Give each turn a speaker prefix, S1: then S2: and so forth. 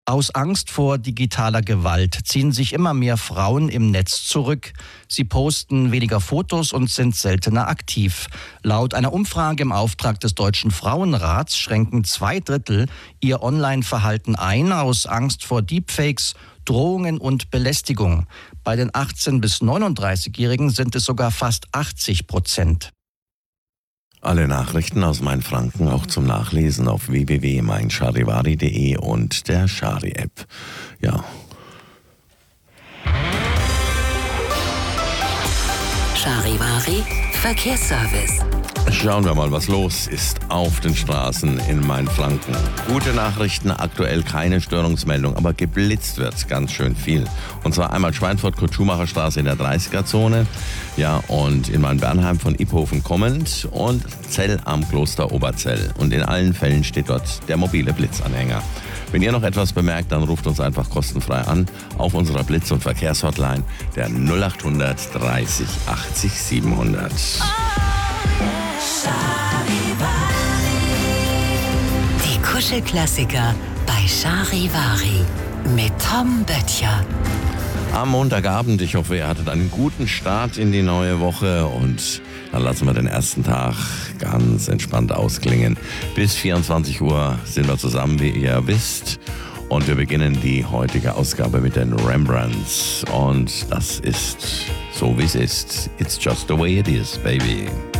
S1: Aus Angst vor digitaler Gewalt ziehen sich immer mehr Frauen im Netz zurück. Sie posten weniger Fotos und sind seltener aktiv. Laut einer Umfrage im Auftrag des Deutschen Frauenrats schränken 2/3 ihr Online-Verhalten ein aus Angst vor Deepfakes, Drohungen und Belästigung. Bei den 18- bis 39-Jährigen sind es sogar fast 80%.
S2: Alle Nachrichten aus Mainfranken auch zum Nachlesen auf www.meincharivari.de und der Chari-App. Ja.
S3: Charivari Verkehrsservice.
S2: Schauen wir mal, was los ist auf den Straßen in Mainfranken. Gute Nachrichten, aktuell keine Störungsmeldung, aber geblitzt wird ganz schön viel. Und zwar einmal Schweinfurt-Kurt-Schumacher-Straße in der 30er-Zone, ja, und in Mainbernheim von Iphofen kommend und Zell am Kloster Oberzell. Und in allen Fällen steht dort der mobile Blitzanhänger. Wenn ihr noch etwas bemerkt, dann ruft uns einfach kostenfrei an auf unserer Blitz- und Verkehrshotline der 0800 30 80 700.
S3: Die Kuschelklassiker bei Charivari mit Tom Böttcher.
S2: Am Montagabend, ich hoffe, ihr hattet einen guten Start in die neue Woche und dann lassen wir den ersten Tag ganz entspannt ausklingen. Bis 24 Uhr sind wir zusammen, wie ihr wisst. Und wir beginnen die heutige Ausgabe mit den Rembrandts. Und das ist so, wie es ist. It's just the way it is, baby.